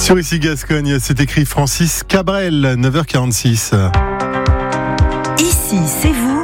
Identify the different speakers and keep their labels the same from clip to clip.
Speaker 1: Sur Ici Gascogne, c'est écrit Francis Cabrel, 9h46.
Speaker 2: Ici, c'est vous.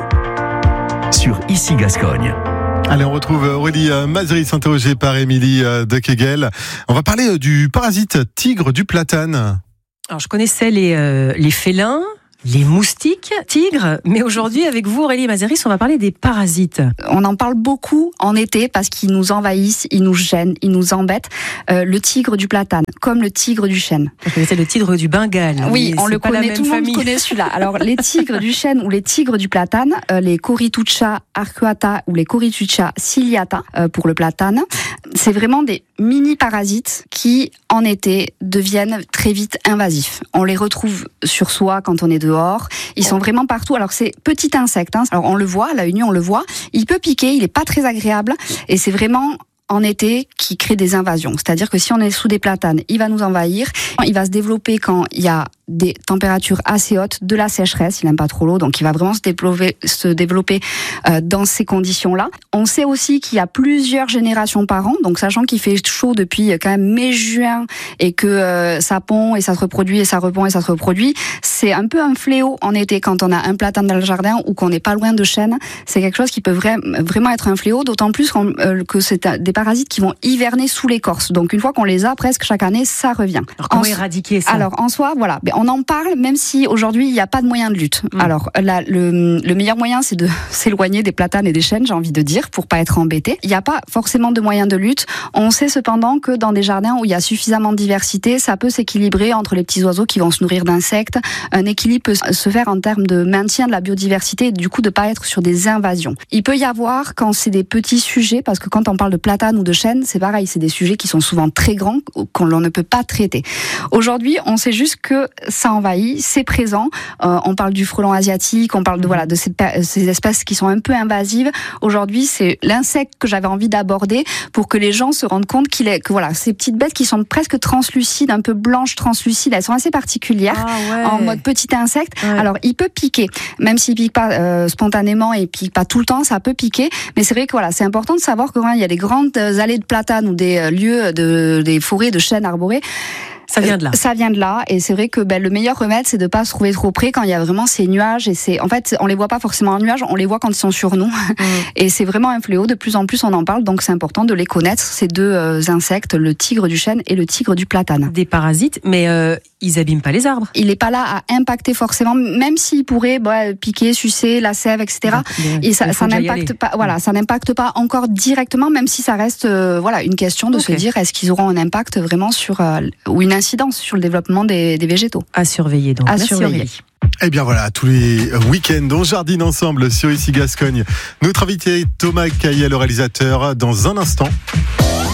Speaker 3: Sur Ici Gascogne.
Speaker 1: Allez, on retrouve Aurélie Mazeris, interrogée par Émilie de Kegel. On va parler du parasite tigre du platane.
Speaker 2: Alors, je connaissais les félins, les moustiques, tigres, mais aujourd'hui, avec vous, Aurélie Mazeris, on va parler des parasites.
Speaker 4: On en parle beaucoup en été parce qu'ils nous envahissent, ils nous gênent, ils nous embêtent. Le tigre du platane, comme le tigre du chêne.
Speaker 2: Je connaissais le tigre du Bengale.
Speaker 4: Oui, on le connaît, tout le monde
Speaker 2: famille.
Speaker 4: connaît celui-là. Alors, les tigres du chêne ou les tigres du platane, les Corytucha arcuata ou les Corytucha ciliata pour le platane, c'est vraiment des mini-parasites qui, en été, deviennent très vite invasifs. On les retrouve sur soi quand on est dehors. Ils sont vraiment partout. Alors, c'est petit insecte. Alors, on le voit, à l'œil nu, on le voit. Il peut piquer, il est pas très agréable. Et c'est vraiment en été qui crée des invasions. C'est-à-dire que si on est sous des platanes, il va nous envahir. Il va se développer quand il y a des températures assez hautes, de la sécheresse, il n'aime pas trop l'eau, donc il va vraiment se développer dans ces conditions-là. On sait aussi qu'il y a plusieurs générations par an, donc sachant qu'il fait chaud depuis quand même mai-juin et que ça pond et ça se reproduit et ça repond et ça se reproduit, c'est un peu un fléau en été quand on a un platane dans le jardin ou qu'on n'est pas loin de chênes. C'est quelque chose qui peut vraiment être un fléau, d'autant plus que c'est des parasites qui vont hiverner sous l'écorce. Donc une fois qu'on les a, presque chaque année, ça revient.
Speaker 2: Alors comment éradiquer ça ?
Speaker 4: Alors en soi, voilà, on en parle même si aujourd'hui il n'y a pas de moyen de lutte. Alors là, le meilleur moyen c'est de s'éloigner des platanes et des chênes, j'ai envie de dire, pour pas être embêté. Il n'y a pas forcément de moyen de lutte. On sait cependant que dans des jardins où il y a suffisamment de diversité, ça peut s'équilibrer entre les petits oiseaux qui vont se nourrir d'insectes. Un équilibre peut se faire en termes de maintien de la biodiversité et du coup de pas être sur des invasions. Il peut y avoir quand c'est des petits sujets, parce que quand on parle de platane ou de chêne, c'est pareil, c'est des sujets qui sont souvent très grands qu'on ne peut pas traiter. Aujourd'hui, on sait juste que ça envahit, c'est présent. On parle du frelon asiatique, on parle de ces espèces qui sont un peu invasives. Aujourd'hui, c'est l'insecte que j'avais envie d'aborder pour que les gens se rendent compte que ces petites bêtes qui sont presque translucides, un peu blanches translucides, elles sont assez particulières, en mode petit insecte. Ouais. Alors, il peut piquer, même s'il pique pas spontanément et il pique pas tout le temps, ça peut piquer. Mais c'est vrai que c'est important de savoir que il y a des grandes allées de platanes ou des lieux des forêts de chênes arborés.
Speaker 2: Ça vient de là.
Speaker 4: Ça vient de là, et c'est vrai que le meilleur remède, c'est de pas se trouver trop près quand il y a vraiment ces nuages. Et en fait, on les voit pas forcément en nuages, on les voit quand ils sont sur nous. Et c'est vraiment un fléau. De plus en plus, on en parle, donc c'est important de les connaître. Ces deux insectes, le tigre du chêne et le tigre du platane.
Speaker 2: Des parasites, mais ils abîment pas les arbres.
Speaker 4: Il est pas là à impacter forcément, même s'il pourrait piquer, sucer la sève, etc. Et ça n'impacte pas. Voilà, ça n'impacte pas encore directement, même si ça reste une question de se dire est-ce qu'ils auront un impact vraiment sur ou une incidence sur le développement des végétaux.
Speaker 2: À surveiller donc.
Speaker 4: À surveiller.
Speaker 1: Eh bien voilà, tous les week-ends, on jardine ensemble sur Ici Gascogne. Notre invité Thomas Caillet, le réalisateur, dans un instant.